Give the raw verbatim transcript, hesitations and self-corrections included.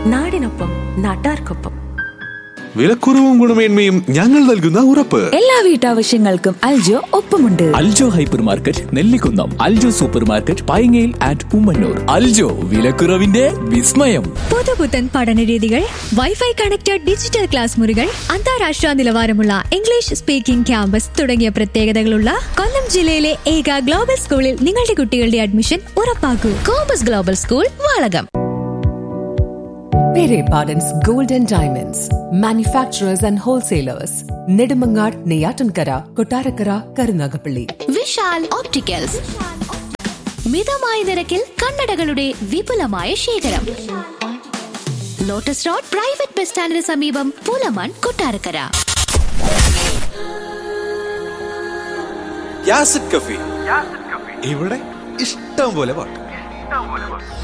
നാടിനൊപ്പം നാട്ടാർക്കൊപ്പം. വിലക്കുറവും ഗുണമേന്മയും ഞങ്ങൾ നൽകുന്ന ഉറപ്പ്. എല്ലാ വീട്ടാവശ്യങ്ങൾക്കും അൽജോ ഒപ്പമുണ്ട്. Aljo hyper market Nellikunnam, Aljo super market പൈങ്ങയിൽ and Ummannoor. Aljo വിലക്കുറവിന്റെ വിസ്മയം. പുതുപുത്തൻ പഠനരീതികൾ, വൈഫൈ കണക്റ്റഡ് ഡിജിറ്റൽ ക്ലാസ് മുറികൾ, അന്താരാഷ്ട്ര നിലവാരമുള്ള ഇംഗ്ലീഷ് സ്പീക്കിംഗ് ക്യാമ്പസ് തുടങ്ങിയ പ്രത്യേകതകളുള്ള കൊല്ലം ജില്ലയിലെ ഏക ഗ്ലോബൽ സ്കൂളിൽ നിങ്ങളുടെ കുട്ടികളുടെ admission ഉറപ്പാക്കൂ. Compass global school, Valakom. Pere Pardon's Gold and Diamonds, manufacturers and wholesalers, Nedumangad, Neyatankara, Kottarakara, Karunagapalli. Vishal opticals, മിതമായ നിരക്കിൽ കണ്ണടകളുടെ വിപുലമായ ശേഖരം. ലോട്ടസ് റോഡ് പ്രൈവറ്റ് ബസ് സ്റ്റാൻഡിന് സമീപം, പൂലമാൻ, കൊട്ടാരക്കര. യാസിഡ് കഫേ, ഇവിടെ ഇഷ്ടം പോലെ പാട്ട്.